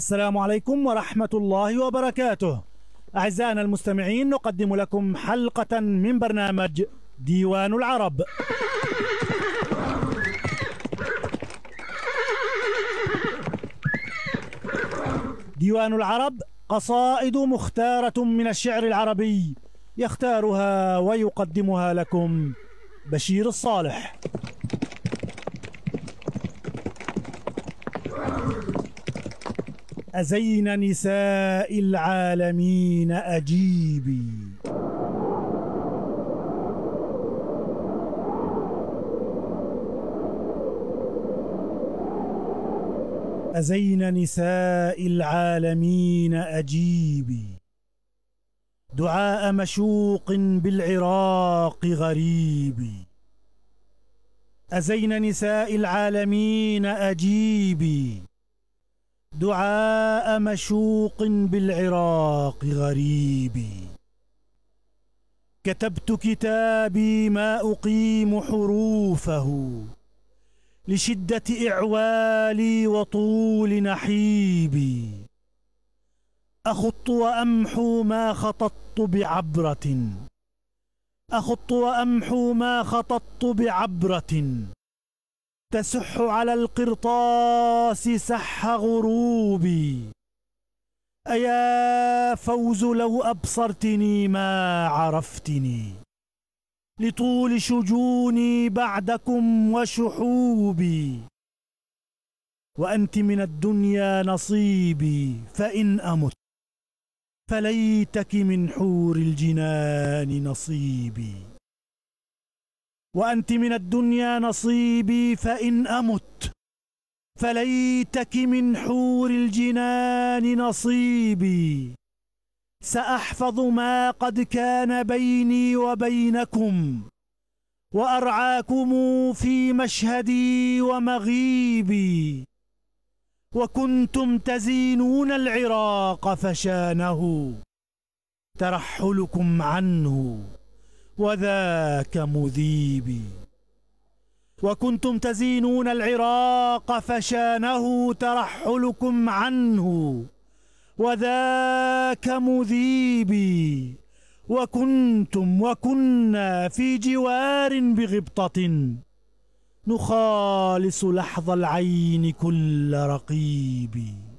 السلام عليكم ورحمة الله وبركاته. أعزائنا المستمعين، نقدم لكم حلقة من برنامج ديوان العرب. ديوان العرب قصائد مختارة من الشعر العربي، يختارها ويقدمها لكم بشير الصالح. أزين نساء العالمين أجيبي، أزين نساء العالمين أجيبي، دعاء مشوق بالعراق غريبي. أزين نساء العالمين أجيبي، دعاء مشوق بالعراق غريبي. كتبت كتابي ما أقيم حروفه، لشدة إعوالي وطول نحيبي. أخط وأمحو ما خططت بعبرة، أخط وأمحو ما خططت بعبرة، تسح على القرطاس سح غروبي. أيا فوز لو أبصرتني ما عرفتني، لطول شجوني بعدكم وشحوبي. وأنت من الدنيا نصيبي، فإن أمت فليتك من حور الجنان نصيبي. وأنت من الدنيا نصيبي، فإن أمت فليتك من حور الجنان نصيبي. سأحفظ ما قد كان بيني وبينكم، وأرعاكم في مشهدي ومغيبي. وكنتم تزينون العراق فشانه، ترحلكم عنه وذاك مذيبي. وكنتم تزينون العراق فشانه، ترحلكم عنه وذاك مذيبي. وكنا في جوار بغبطة، نخالص لحظ العين كل رقيب.